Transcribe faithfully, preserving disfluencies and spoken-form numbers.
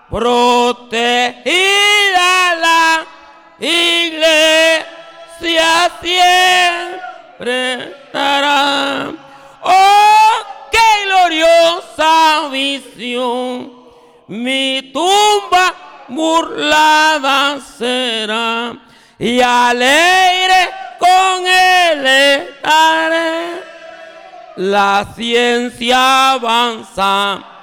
protegida la iglesia siempre estará. Oh, qué gloriosa visión, mi tumba burlada será, y alegre con él estaré. La ciencia avanza